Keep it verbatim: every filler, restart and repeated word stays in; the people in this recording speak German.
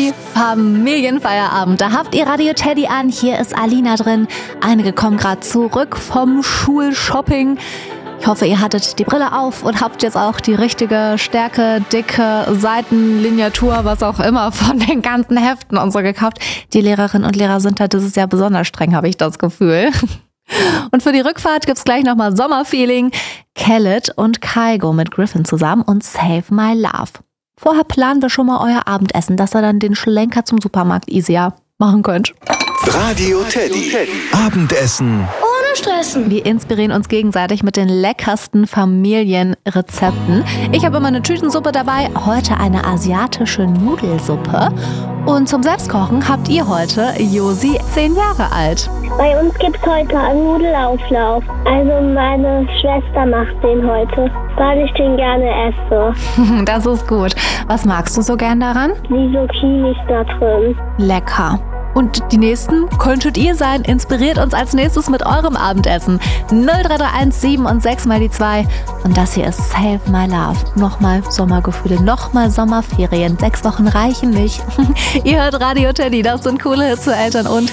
Teddy, Familienfeierabend. Da habt ihr Radio Teddy an. Hier ist Alina drin. Einige kommen gerade zurück vom Schulshopping. Ich hoffe, ihr hattet die Brille auf und habt jetzt auch die richtige Stärke, dicke Seitenlineatur, was auch immer von den ganzen Heften und so gekauft. Die Lehrerinnen und Lehrer sind da dieses Jahr besonders streng, habe ich das Gefühl. Und für die Rückfahrt gibt's gleich nochmal Sommerfeeling. Khaled und Kygo mit Griffin zusammen und Save My Love. Vorher planen wir schon mal euer Abendessen, dass ihr dann den Schlenker zum Supermarkt easier machen könnt. Radio Teddy. Abendessen. Ohne Stressen. Wir inspirieren uns gegenseitig mit den leckersten Familienrezepten. Ich habe immer eine Tütensuppe dabei, heute eine asiatische Nudelsuppe. Und zum Selbstkochen habt ihr heute Josi, zehn Jahre alt. Bei uns gibt's heute einen Nudelauflauf. Also meine Schwester macht den heute, weil ich den gerne esse. Das ist gut. Was magst du so gern daran? Die Zucchini ist da drin. Lecker. Und die nächsten könntet ihr sein. Inspiriert uns als nächstes mit eurem Abendessen. null drei drei eins sieben und sechs mal die zwei. Und das hier ist Save My Love. Nochmal Sommergefühle, nochmal Sommerferien. Sechs Wochen reichen nicht. Ihr hört Radio Teddy. Das sind coole Hits für Eltern und